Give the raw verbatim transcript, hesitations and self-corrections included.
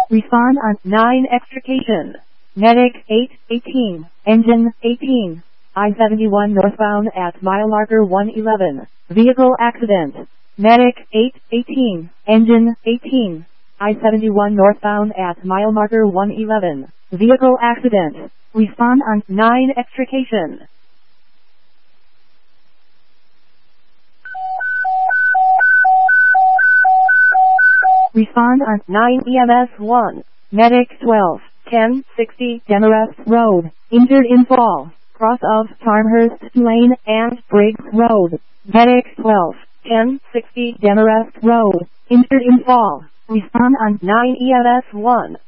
Respond on nine extrication. Medic eight eighteen. Engine eighteen. I seventy-one northbound at mile marker one eleven. Vehicle accident. Medic eight eighteen. Engine eighteen. I seventy-one northbound at mile marker one eleven. Vehicle accident. Respond on nine extrication. Respond on nine E M S one. Medic twelve ten sixty Demarest Road. Injured in fall. Cross of Tarmhurst Lane and Briggs Road. Medic twelve ten sixty Demarest Road. Injured in fall. Respond on nine E M S one.